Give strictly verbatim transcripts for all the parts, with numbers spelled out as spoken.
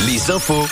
Les infos.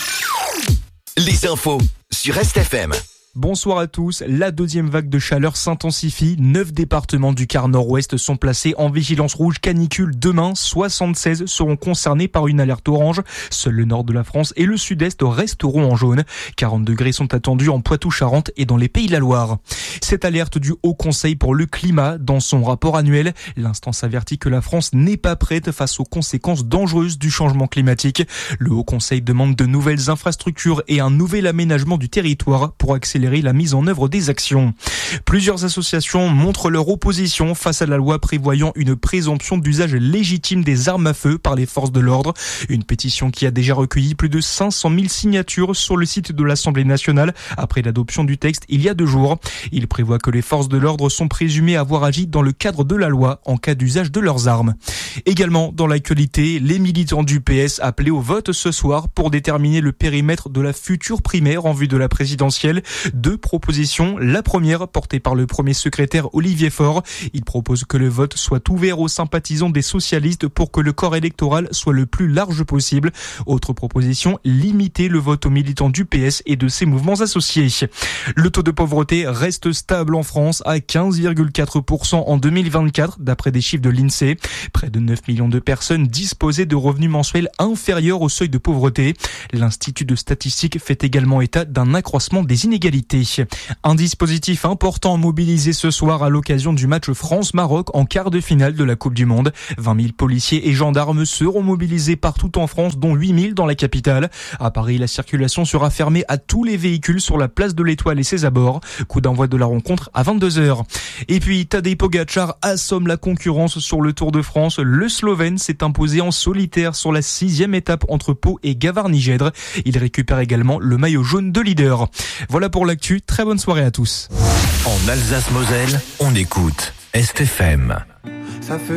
Les infos sur Est F M. Bonsoir à tous. La deuxième vague de chaleur s'intensifie. Neuf départements du quart nord-ouest sont placés en vigilance rouge canicule. Demain, soixante-seize seront concernés par une alerte orange. Seul le nord de la France et le sud-est resteront en jaune. quarante degrés sont attendus en Poitou-Charentes et dans les Pays de la Loire. Cette alerte du Haut Conseil pour le climat, dans son rapport annuel, l'instance avertit que la France n'est pas prête face aux conséquences dangereuses du changement climatique. Le Haut Conseil demande de nouvelles infrastructures et un nouvel aménagement du territoire pour accélérer la mise en œuvre des actions. Plusieurs associations montrent leur opposition face à la loi prévoyant une présomption d'usage légitime des armes à feu par les forces de l'ordre. Une pétition qui a déjà recueilli plus de cinq cent mille signatures sur le site de l'Assemblée nationale après l'adoption du texte il y a deux jours. Il prévoit que les forces de l'ordre sont présumées avoir agi dans le cadre de la loi en cas d'usage de leurs armes. Également dans l'actualité, les militants du P S appelés au vote ce soir pour déterminer le périmètre de la future primaire en vue de la présidentielle. Deux propositions. La première, portée par le premier secrétaire Olivier Faure. Il propose que le vote soit ouvert aux sympathisants des socialistes pour que le corps électoral soit le plus large possible. Autre proposition, limiter le vote aux militants du P S et de ses mouvements associés. Le taux de pauvreté reste stable en France à quinze virgule quatre pour cent en deux mille vingt-quatre, d'après des chiffres de l'INSEE. Près de neuf millions de personnes disposaient de revenus mensuels inférieurs au seuil de pauvreté. L'Institut de statistique fait également état d'un accroissement des inégalités. Un dispositif important mobilisé ce soir à l'occasion du match France-Maroc en quart de finale de la Coupe du Monde. vingt mille policiers et gendarmes seront mobilisés partout en France, dont huit mille dans la capitale. À Paris, la circulation sera fermée à tous les véhicules sur la place de l'Étoile et ses abords. Coup d'envoi de la rencontre à vingt-deux heures. Et puis, Tadej Pogačar assomme la concurrence sur le Tour de France. Le Slovène s'est imposé en solitaire sur la sixième étape entre Pau et Gavarnie-Gèdre. Il récupère également le maillot jaune de leader. Voilà pour l'actu. Très bonne soirée à tous. En Alsace-Moselle, on écoute Est F M. Ça fait